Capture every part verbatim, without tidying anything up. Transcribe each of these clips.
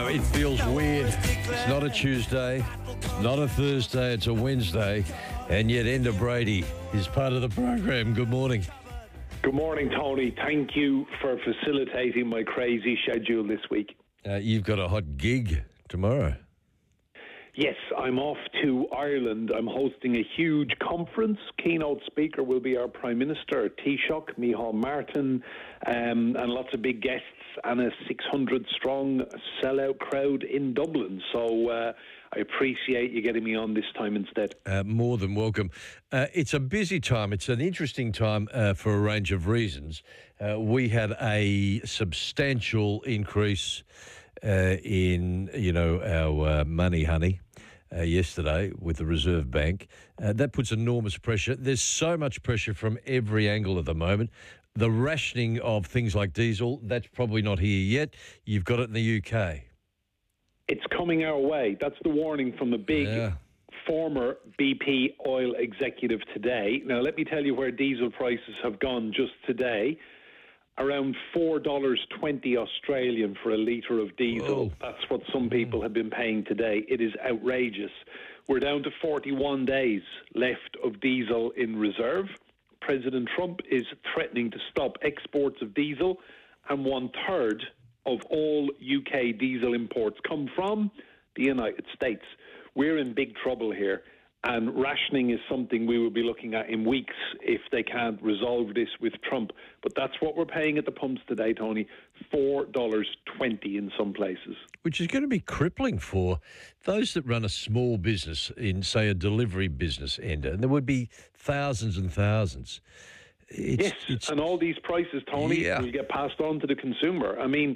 It feels weird. It's not a Tuesday, it's not a Thursday, it's a Wednesday, and yet Enda Brady is part of the program. Good morning. Good morning, Tony. Thank you for facilitating my crazy schedule this week. Uh, you've got a hot gig tomorrow. Yes, I'm off to Ireland. I'm hosting a huge conference. Keynote speaker will be our Prime Minister, Taoiseach Micheál Martin, um, and lots of big guests and a six hundred strong sellout crowd in Dublin. So uh, I appreciate you getting me on this time instead. Uh, more than welcome. Uh, it's a busy time. It's an interesting time uh, for a range of reasons. Uh, we had a substantial increase Uh, in, you know, our uh, money, honey, uh, yesterday with the Reserve Bank. Uh, that puts enormous pressure. There's so much pressure from every angle at the moment. The rationing of things like diesel, that's probably not here yet. You've got it in the U K. It's coming our way. That's the warning from the big yeah. former B P oil executive today. Now, let me tell you where diesel prices have gone just today. Around four dollars twenty Australian for a litre of diesel. Whoa. That's what some people have been paying today. It is outrageous. We're down to forty-one days left of diesel in reserve. President Trump is threatening to stop exports of diesel, and one-third of all U K diesel imports come from the United States. We're in big trouble here. And rationing is something we will be looking at in weeks if they can't resolve this with Trump. But that's what we're paying at the pumps today, Tony, four dollars twenty in some places. Which is going to be crippling for those that run a small business in, say, a delivery business, Enda. And there would be thousands and thousands. It's, yes, it's, and all these prices, Tony, yeah. will get passed on to the consumer. I mean,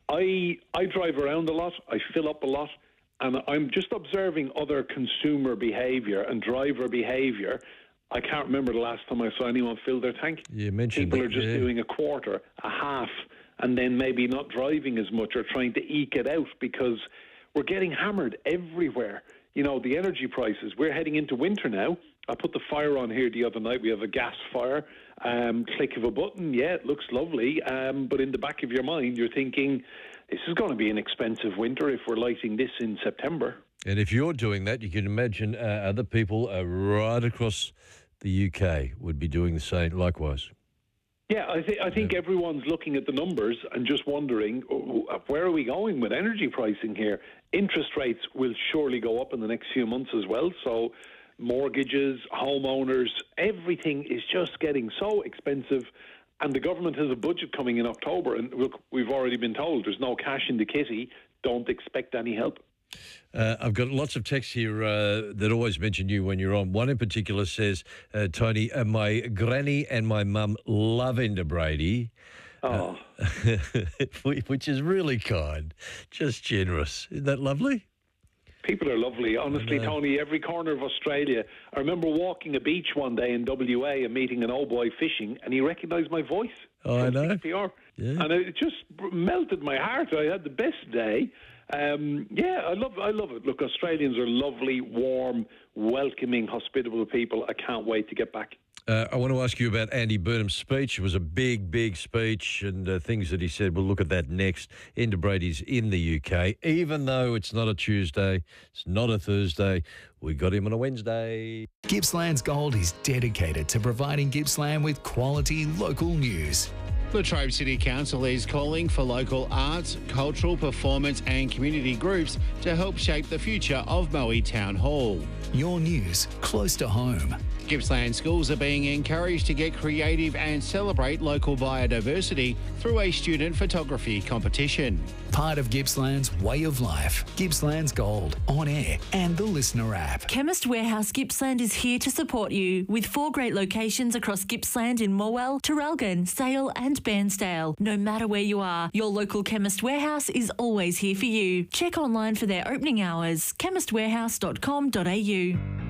I I drive around a lot. I fill up a lot. And I'm just observing other consumer behaviour and driver behaviour. I can't remember the last time I saw anyone fill their tank. You mentioned People that, are just yeah. doing a quarter, a half, and then maybe not driving as much or trying to eke it out because we're getting hammered everywhere. You know, the energy prices, we're heading into winter now. I put the fire on here the other night. We have a gas fire. Um, click of a button, yeah, it looks lovely. Um, but in the back of your mind, you're thinking, this is going to be an expensive winter if we're lighting this in September. And if you're doing that, you can imagine uh, other people uh, right across the U K would be doing the same likewise. Yeah, I, th- I think yeah. everyone's looking at the numbers and just wondering, oh, where are we going with energy pricing here? Interest rates will surely go up in the next few months as well. So mortgages, homeowners, everything is just getting so expensive. And the government has a budget coming in October. And look, we've already been told there's no cash in the kitty. Don't expect any help. Uh, I've got lots of texts here uh, that always mention you when you're on. One in particular says, uh, Tony, uh, my granny and my mum love Enda Brady. Oh. Uh, which is really kind, just generous. Isn't that lovely? People are lovely. Honestly, Tony, every corner of Australia. I remember walking a beach one day in W A and meeting an old boy fishing, and he recognised my voice. Oh, I know. C P R. Yeah. And it just melted my heart. I had the best day. Um, yeah, I love I love it. Look, Australians are lovely, warm, welcoming, hospitable people. I can't wait to get back. Uh, I want to ask you about Andy Burnham's speech. It was a big, big speech and uh, things that he said. We'll look at that next. Enda Brady's in the U K. Even though it's not a Tuesday, it's not a Thursday, we got him on a Wednesday. Gippsland's Gold is dedicated to providing Gippsland with quality local news. Latrobe City Council is calling for local arts, cultural, performance and community groups to help shape the future of Moe Town Hall. Your news close to home. Gippsland schools are being encouraged to get creative and celebrate local biodiversity through a student photography competition. Part of Gippsland's way of life. Gippsland's Gold, on air and the Listener app. Chemist Warehouse Gippsland is here to support you with four great locations across Gippsland in Morwell, Traralgon, Sale and Bairnsdale. No matter where you are, your local Chemist Warehouse is always here for you. Check online for their opening hours, chemist warehouse dot com dot a u.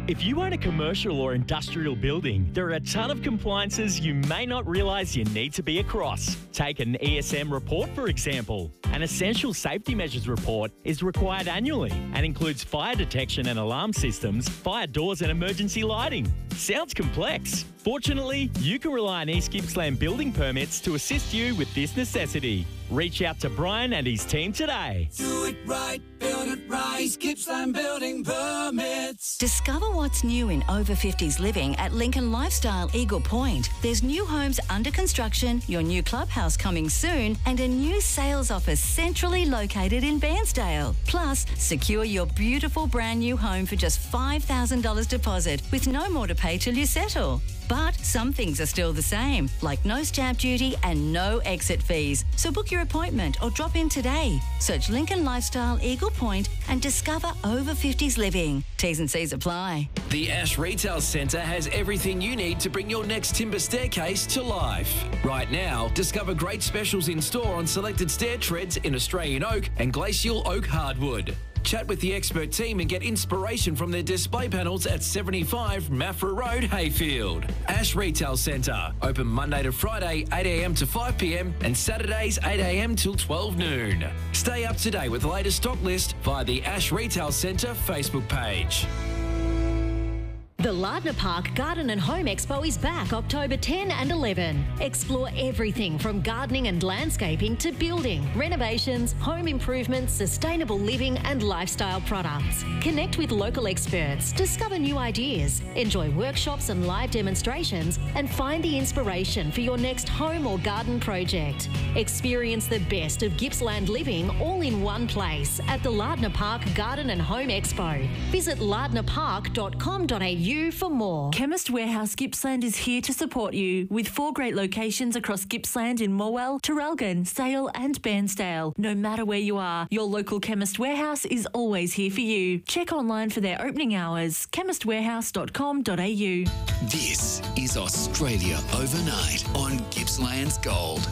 If you own a commercial or industrial building, there are a ton of compliances you may not realise you need to be across. Take an E S M report, for example. An essential safety measures report is required annually and includes fire detection and alarm systems, fire doors and emergency lighting. Sounds complex. Fortunately, you can rely on East Gippsland Building Permits to assist you with this necessity. Reach out to Brian and his team today. Do it right, build it right. East Gippsland Building Permits. Discover what's new in over fifties living at Lincoln Lifestyle Eagle Point. There's new homes under construction, your new clubhouse coming soon, and a new sales office centrally located in Bairnsdale. Plus, secure your beautiful brand new home for just five thousand dollars deposit with no more to pay till you settle. But some things are still the same, like no stamp duty and no exit fees. So book your appointment or drop in today. Search Lincoln Lifestyle Eagle Point and discover over fifties living. T's and C's apply. The Ash Retail Centre has everything you need to bring your next timber staircase to life. Right now, discover great specials in store on selected stair treads in Australian oak and glacial oak hardwood. Chat with the expert team and get inspiration from their display panels at seventy-five Maffra Road, Hayfield. Ash Retail Centre. Open Monday to Friday, eight a m to five p m and Saturdays, eight a m till twelve noon. Stay up to date with the latest stock list via the Ash Retail Centre Facebook page. The Lardner Park Garden and Home Expo is back October tenth and eleventh. Explore everything from gardening and landscaping to building, renovations, home improvements, sustainable living and lifestyle products. Connect with local experts, discover new ideas, enjoy workshops and live demonstrations, and find the inspiration for your next home or garden project. Experience the best of Gippsland living all in one place at the Lardner Park Garden and Home Expo. Visit lardner park dot com dot a u for more. Chemist Warehouse Gippsland is here to support you with four great locations across Gippsland in Morwell, Traralgon, Sale and Bairnsdale. No matter where you are, your local Chemist Warehouse is always here for you. Check online for their opening hours, chemist warehouse dot com dot a u. This is Australia Overnight on Gippsland's Gold.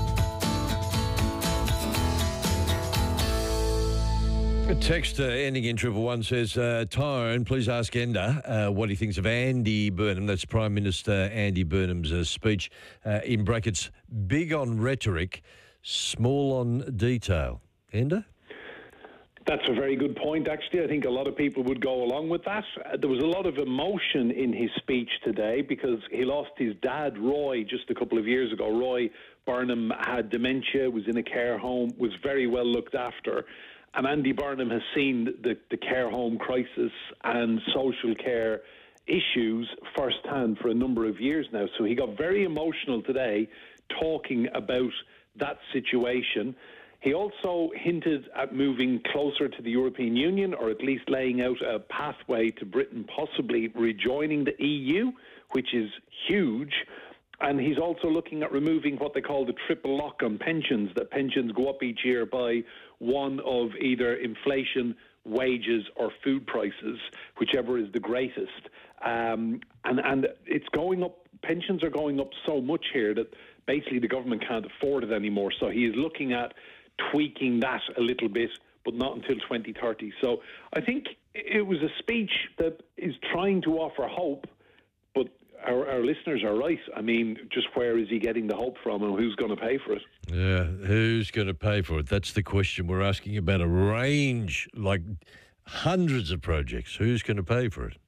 A text uh, ending in triple one says, uh, Tyrone, please ask Enda uh, what he thinks of Andy Burnham. That's Prime Minister Andy Burnham's uh, speech, uh, in brackets, big on rhetoric, small on detail. Enda? That's a very good point, actually. I think a lot of people would go along with that. Uh, there was a lot of emotion in his speech today because he lost his dad, Roy, just a couple of years ago. Roy Burnham had dementia, was in a care home, was very well looked after. And Andy Burnham has seen the, the care home crisis and social care issues firsthand for a number of years now. So he got very emotional today talking about that situation. He also hinted at moving closer to the European Union, or at least laying out a pathway to Britain possibly rejoining the E U, which is huge. And he's also looking at removing what they call the triple lock on pensions, that pensions go up each year by one of either inflation, wages or food prices, whichever is the greatest. Um, and, and it's going up, pensions are going up so much here that basically the government can't afford it anymore. So he is looking at tweaking that a little bit, but not until twenty thirty. So I think it was a speech that is trying to offer hope, but Our, our listeners are right. I mean, just where is he getting the hope from and who's going to pay for it? Yeah, who's going to pay for it? That's the question. We're asking about a range, like hundreds of projects. Who's going to pay for it?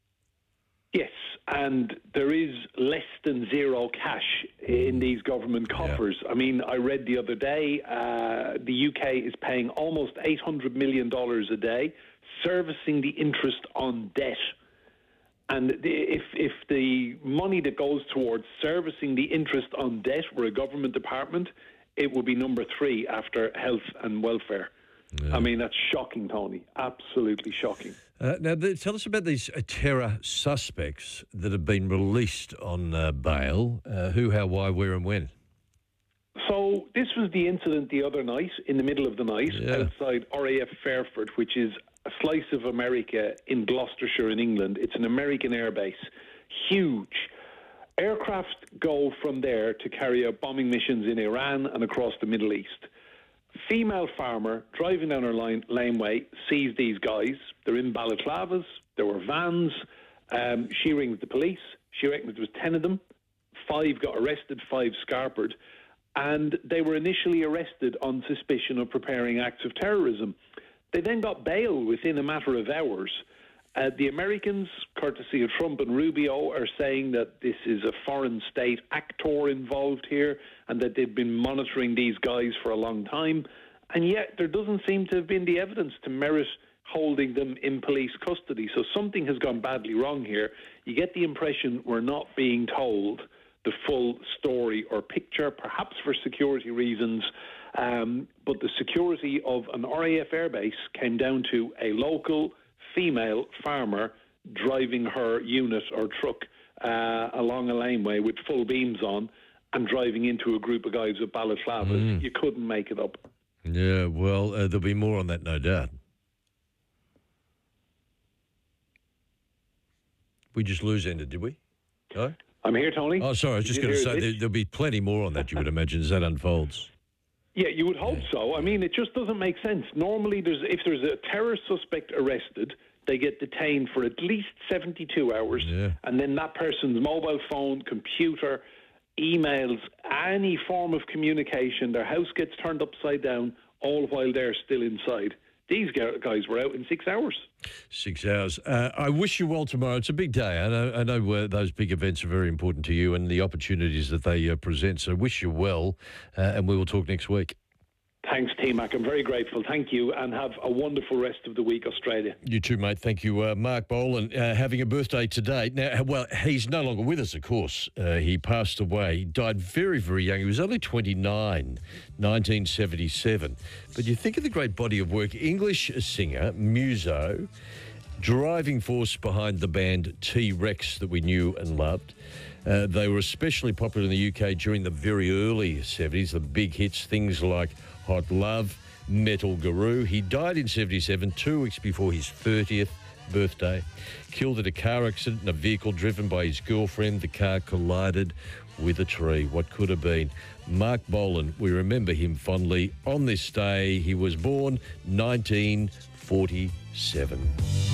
Yes, and there is less than zero cash in these government coffers. Yeah. I mean, I read the other day, uh, the U K is paying almost eight hundred million dollars a day, servicing the interest on debt. And if if the money that goes towards servicing the interest on debt were a government department, it would be number three after health and welfare. Yeah. I mean, that's shocking, Tony. Absolutely shocking. Uh, now, th- tell us about these uh, terror suspects that have been released on uh, bail. Uh, who, how, why, where and when? So this was the incident the other night, in the middle of the night, yeah. outside R A F Fairford, which is a slice of America in Gloucestershire in England. It's an American airbase. Huge. Aircraft go from there to carry out bombing missions in Iran and across the Middle East. Female farmer driving down her line, laneway sees these guys. They're in balaclavas. There were vans. Um, she rings the police. She reckons there was ten of them. Five got arrested, five scarpered. And they were initially arrested on suspicion of preparing acts of terrorism. They then got bail within a matter of hours. Uh, the Americans, courtesy of Trump and Rubio, are saying that this is a foreign state actor involved here and that they've been monitoring these guys for a long time. And yet there doesn't seem to have been the evidence to merit holding them in police custody. So something has gone badly wrong here. You get the impression we're not being told the full story or picture, perhaps for security reasons. Um, but the security of an R A F airbase came down to a local female farmer driving her unit or truck uh, along a laneway with full beams on and driving into a group of guys with balaclavas. Mm. You couldn't make it up. Yeah, well, uh, there'll be more on that, no doubt. We just lose ended, did we? No? I'm here, Tony. Oh, sorry, I was just going to say there, there'll be plenty more on that, you would imagine, as that unfolds. Yeah, you would hope so. I mean, it just doesn't make sense. Normally, there's if there's a terror suspect arrested, they get detained for at least seventy-two hours, yeah. and then that person's mobile phone, computer, emails, any form of communication, their house gets turned upside down, all while they're still inside. These guys were out in six hours. Six hours. Uh, I wish you well tomorrow. It's a big day. I know, I know uh, those big events are very important to you and the opportunities that they uh, present. So wish you well, uh, and we will talk next week. Thanks, T-Mac. I'm very grateful. Thank you, and have a wonderful rest of the week, Australia. You too, mate. Thank you. Uh, Mark Bolan, uh, having a birthday today. Now, well, he's no longer with us, of course. Uh, he passed away. He died very, very young. He was only twenty-nine, nineteen seventy-seven. But you think of the great body of work. English singer, muso, driving force behind the band T-Rex that we knew and loved. Uh, they were especially popular in the U K during the very early seventies, the big hits, things like Hot Love, Metal Guru. He died in seventy-seven, two weeks before his thirtieth birthday. Killed in a car accident in a vehicle driven by his girlfriend. The car collided with a tree. What could have been? Mark Bolan, we remember him fondly. On this day, he was born nineteen forty-seven.